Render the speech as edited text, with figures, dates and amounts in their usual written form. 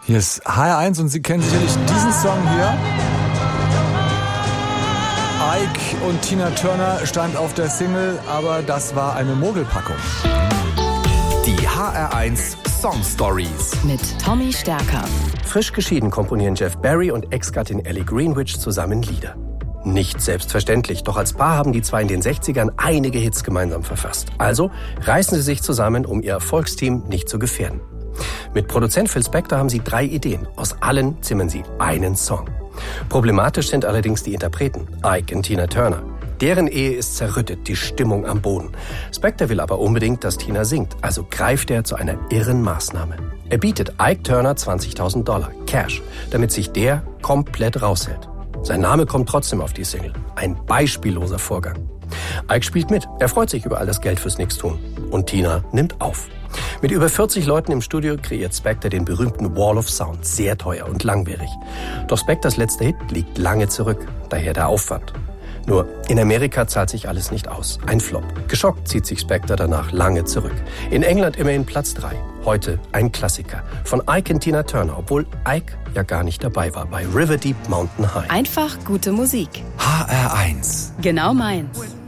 Hier ist HR1 und Sie kennen sicherlich diesen Song hier. Ike und Tina Turner stand auf der Single, aber das war eine Mogelpackung. Die HR1 Song Stories mit Tommy Stärker. Frisch geschieden komponieren Jeff Barry und Ex-Gattin Ellie Greenwich zusammen Lieder. Nicht selbstverständlich, doch als Paar haben die zwei in den 60ern einige Hits gemeinsam verfasst. Also reißen sie sich zusammen, um ihr Erfolgsteam nicht zu gefährden. Mit Produzent Phil Spector haben sie 3 Ideen. Aus allen zimmern sie einen Song. Problematisch sind allerdings die Interpreten, Ike und Tina Turner. Deren Ehe ist zerrüttet, die Stimmung am Boden. Spector will aber unbedingt, dass Tina singt, also greift er zu einer irren Maßnahme. Er bietet Ike Turner $20.000 Cash, damit sich der komplett raushält. Sein Name kommt trotzdem auf die Single. Ein beispielloser Vorgang. Ike spielt mit, er freut sich über all das Geld fürs Nichtstun. Und Tina nimmt auf. Mit über 40 Leuten im Studio kreiert Spector den berühmten Wall of Sound, sehr teuer und langwierig. Doch Spectors letzter Hit liegt lange zurück, daher der Aufwand. Nur, in Amerika zahlt sich alles nicht aus. Ein Flop. Geschockt zieht sich Spector danach lange zurück. In England immerhin Platz 3. Heute ein Klassiker. Von Ike und Tina Turner, obwohl Ike ja gar nicht dabei war bei River Deep Mountain High. Einfach gute Musik. HR1. Genau meins.